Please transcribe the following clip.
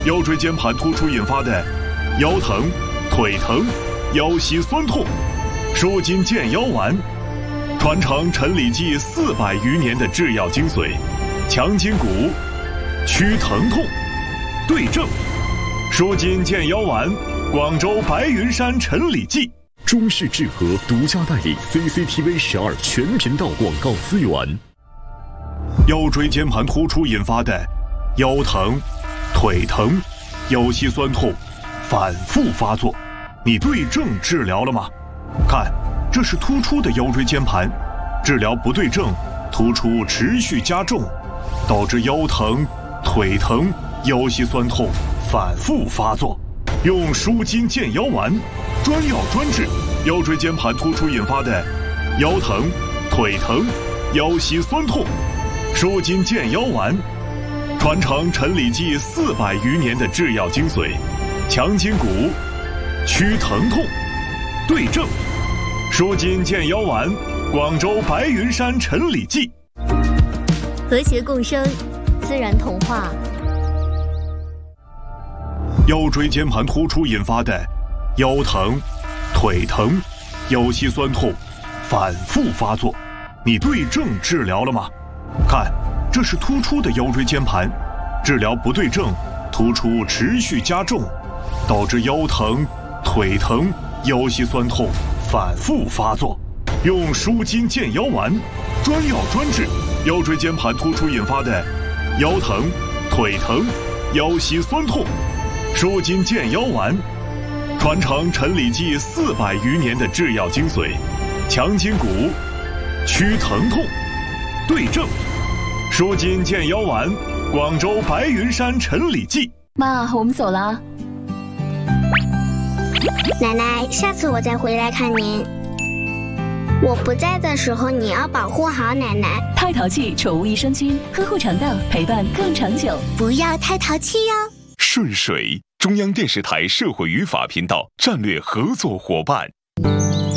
腰椎间盘突出引发的腰疼、腿疼、腰膝酸痛，舒筋健腰丸，传承陈李济400余年的制药精髓，强筋骨，祛疼痛，对症，舒筋健腰丸，广州白云山陈李济。 中式制和独家代理 CCTV12全频道广告资源。 腰椎间盘突出引发的腰疼、腿疼、腰膝酸痛反复发作，你对症治疗了吗？看，这是突出的腰椎间盘，治疗不对症，突出持续加重，导致腰疼、腿疼、腰膝酸痛反复发作。用舒筋健腰丸，专药专治腰椎间盘突出引发的腰疼、腿疼、腰膝酸痛。舒筋健腰丸，传承陈李济400余年的制药精髓，强筋骨，祛疼痛，对症，舒筋健腰丸，广州白云山陈李济。 和谐共生，自然童话。 腰椎间盘突出引发的腰疼、腿疼、腰膝酸痛反复发作，你对症治疗了吗？看，这是突出的腰椎间盘，治疗不对症，突出持续加重，导致腰疼、腿疼、腰膝酸痛反复发作。用舒筋健腰丸，专药专治腰椎间盘突出引发的腰疼、腿疼、腰膝酸痛。舒筋健腰丸，传承陈李济400余年的制药精髓，强筋骨，祛疼痛，对症，舒筋健腰丸，广州白云山陈李济。 妈，我们走了。 奶奶，下次我再回来看您。我不在的时候，你要保护好奶奶。 太淘气宠物益生菌，呵护肠道，陪伴更长久。 不要太淘气哟。 顺水，中央电视台社会与法频道战略合作伙伴。